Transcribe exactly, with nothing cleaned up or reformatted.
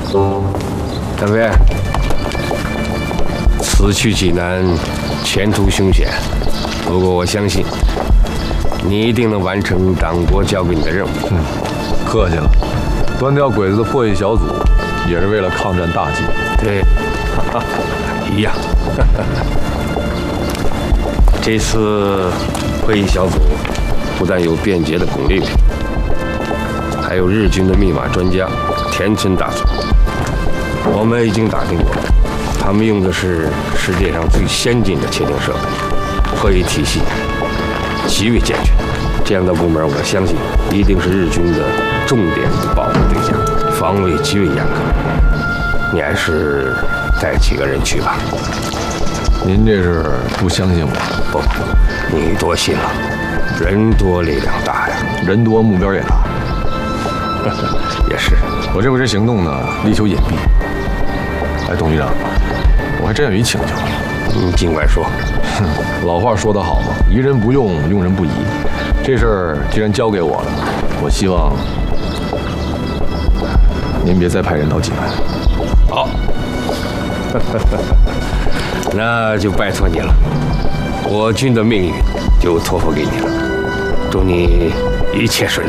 大飞，此去济南，前途凶险。不过我相信，你一定能完成党国交给你的任务。 嗯，客气了。端掉鬼子的破译小组，也是为了抗战大计。 对，哈哈，一样。哈哈这次破译小组不但有便捷的巩立品，还有日军的密码专家田村大佐。我们已经打听过，他们用的是世界上最先进的窃听设备，破译体系极为健全。这样的部门，我相信一定是日军的重点保护对象，防卫极为严格。你还是带几个人去吧。 您这是不相信我？ 不，你多心了。人多力量大呀， 人多目标也大。 也是， 我这回这行动呢，力求隐蔽。哎，董局长，我还真有一请求。 你尽管说。 哼，老话说得好嘛，疑人不用，用人不疑。这事儿既然交给我了，我希望您别再派人到济南。 好，那就拜托你了。我军的命运就托付给你了，祝你一切顺利。